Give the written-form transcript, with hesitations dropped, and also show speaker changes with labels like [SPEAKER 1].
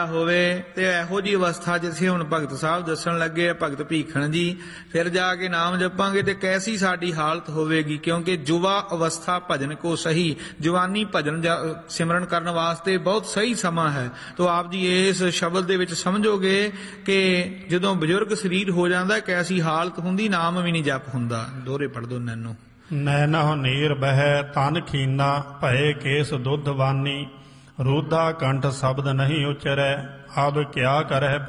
[SPEAKER 1] ਹੋਵੇ ਤੇ ਇਹੋ ਜਿਹੀ ਅਵਸਥਾ ਜਿੱਥੇ ਹੁਣ ਭਗਤ ਸਾਹਿਬ ਦੱਸਣ ਲੱਗੇ ਆ, ਭਗਤ ਭੀਖਣ ਜੀ, ਫਿਰ ਜਾ ਕੇ ਨਾਮ ਜਪਾਂਗੇ ਤੇ ਕੈਸੀ ਸਾਡੀ ਹਾਲਤ ਹੋਵੇਗੀ। ਕਿਉਂਕਿ ਯੁਵਾ ਅਵਸਥਾ ਭਜਨ ਕੋ ਸਹੀ, ਜਵਾਨੀ ਭਜਨ ਸਿਮਰਨ ਕਰਨ ਵਾਸਤੇ ਬਹੁਤ ਸਹੀ ਸਮਾਂ ਹੈ। ਤੋ ਆਪ ਜੀ ਇਸ ਸ਼ਬਦ ਦੇ ਵਿੱਚ ਸਮਝੋਗੇ ਕਿ ਜਦੋਂ ਬਜ਼ੁਰਗ ਸਰੀਰ ਹੋ ਜਾਂਦਾ ਕੈਸੀ ਹਾਲਤ ਹੁੰਦੀ, ਨਾਮ ਵੀ ਨਹੀਂ ਜਪ ਹੁੰਦਾ। ਦੋਹਰੇ ਪੜ੍ਹ ਦੋ ਨੈਨੋ।
[SPEAKER 2] ਨੈਨਹੁ ਨੀਰ ਬਹਿ ਤਨ ਖੀਨਾ, ਭਏ ਕੇਸ ਦੁੱਧ ਵਾਨੀ, ਰੂਧਾ ਕੰਠ ਸ਼ਬਦ ਨਹੀਂ ਉਚਰੈ, ਅਬ ਕਿਆ ਕਰਹਿ